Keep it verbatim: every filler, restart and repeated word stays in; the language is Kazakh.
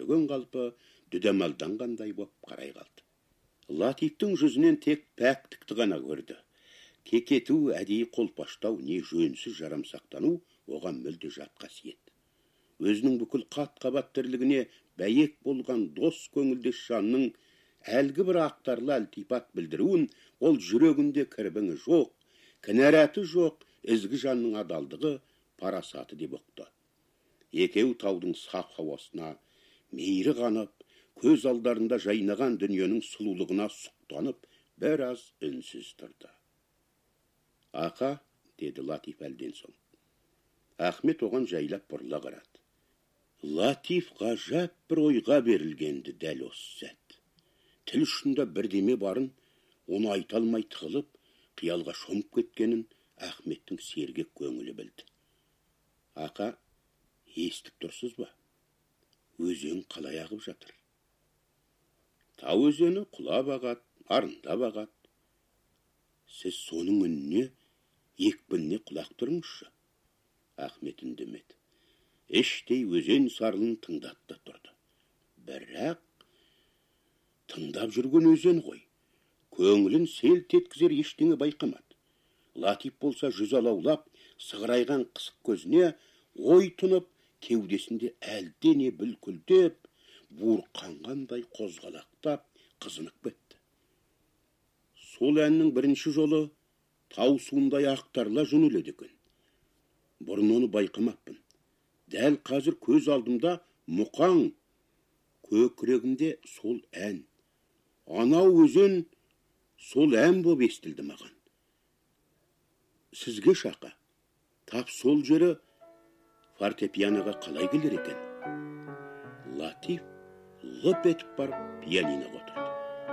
көрген қалпы дүдемалданғандай боп қарай қалды. Латифтің жүзінен тек пәктікті ғана көрді. Кекету, әдейі қолпаштау, не жөнсіз жарамсақтану оған мүлде жат қасиет. Өзінің бүкіл қат-қабат тірлігіне бәйек болған дос көңілдес жанның әлгі бір ақтарлы әлтипат білдіруін ол жүрегінде кірбіңі жоқ, кінәраты жоқ ізгі жанның адалдығы, парасаты деп ұқты. Екеу таудың саф хауасына мейірі қанып, көз алдарында жайнаған дүниенің сұлулығына сұқтанып, біраз үнсіз тұрды. Ақа, деді Латиф әлден соң. Ахмет оған жайлап бұрыла қарады. Латиф ғажап бір ойға берілгенді дәл осы сәт. Тіл ұшында бірдеме барын, оны айта алмай тығылып, қиялға шомып кеткенін Ахметтің сергек көңілі білді. Ақа, естіп тұрсыз ба? Өзен қалай ағып жатыр? Тау өзені құлап ағады, арындап ағады. Сіз соның үніне, екпініне құлақ тұрыңызшы. Ахмет үндемеді. Іштей өзен сарылын тыңдатты тұрды. Бірақ тыңдап жүрген өзен ғой. Көңілін селт еткізер ештеңе байқамады. Латиф болса жүз алаулап, сығырайған қысық көзіне ой тұнып, кеудесінде әлдене бүлкілдеп, буырқанғандай қозғалақтап, қызынып кетті. Сол әннің бірінші жолы тау суындай ақтарыла жөнеледі екен. Бұрын оны байқамаппын. Дәл қазір көз алдымда мұқаң, көкірегімде сол ән. Анау өзен сол ән боп естілді маған. Сізге шақа, тап сол жері фортепианоға қалай келер екен? Латиф лып етіп барып пианиноға